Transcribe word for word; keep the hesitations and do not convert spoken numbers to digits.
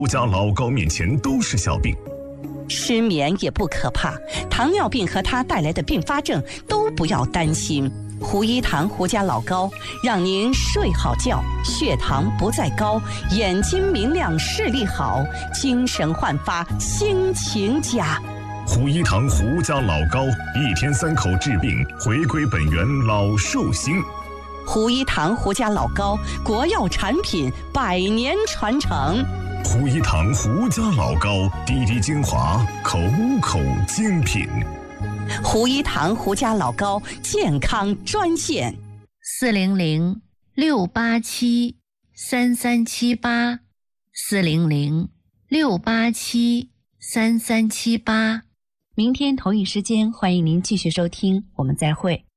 胡家老高面前都是小病。 失眠也不可怕，糖尿病和它带来的并发症都不要担心。胡一堂胡家老高让您睡好觉，血糖不再高，眼睛明亮，视力好，精神焕发，心情佳。 胡一堂胡家老高，一天三口治病，回归本源老寿星。 胡一堂胡家老高，国药产品，百年传承。 胡一堂胡家老高，滴滴精华，口口精品。 胡一堂胡家老高健康专线： 四零零六八七三三七八，四零零六八七三三七八。 明天同一时间，欢迎您继续收听，我们再会。